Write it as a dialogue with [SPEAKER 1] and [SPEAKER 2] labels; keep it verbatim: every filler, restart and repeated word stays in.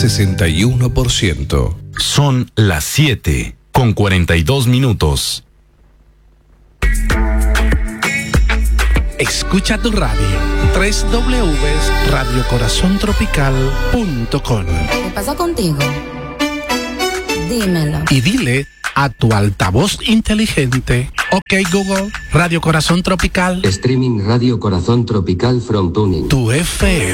[SPEAKER 1] sesenta y uno por ciento.
[SPEAKER 2] Son las siete con cuarenta y dos minutos.
[SPEAKER 3] Escucha tu radio. tres w radio corazón tropical punto com.
[SPEAKER 4] ¿Qué pasa contigo? Dímelo.
[SPEAKER 3] Y dile a tu altavoz inteligente: OK Google, Radio Corazón Tropical.
[SPEAKER 5] Streaming Radio Corazón Tropical from Tuning.
[SPEAKER 3] Tu F M.